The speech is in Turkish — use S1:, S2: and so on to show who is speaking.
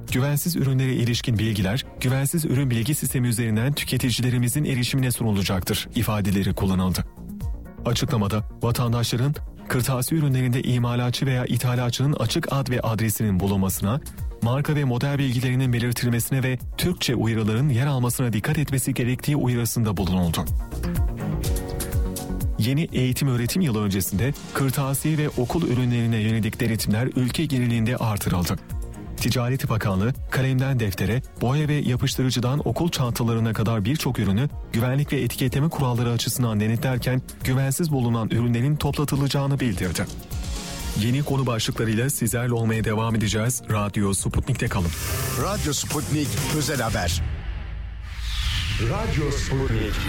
S1: güvensiz ürünlere ilişkin bilgiler, güvensiz ürün bilgi sistemi üzerinden tüketicilerimizin erişimine sunulacaktır ifadeleri kullanıldı. Açıklamada vatandaşların kırtasiye ürünlerinde imalatçı veya ithalatçının açık ad ve adresinin bulunmasına, marka ve model bilgilerinin belirtilmesine ve Türkçe uyarıların yer almasına dikkat etmesi gerektiği uyarısında bulunuldu. Yeni eğitim-öğretim yılı öncesinde kırtasiye ve okul ürünlerine yönelik denetimler ülke genelinde artırıldı. Ticaret Bakanlığı, kalemden deftere, boya ve yapıştırıcıdan okul çantalarına kadar birçok ürünü güvenlik ve etiketleme kuralları açısından denetlerken güvensiz bulunan ürünlerin toplatılacağını bildirdi. Yeni konu başlıklarıyla sizlerle olmaya devam edeceğiz. Radyo Sputnik'te kalın.
S2: Radyo Sputnik Özel Haber. Radyo Sputnik.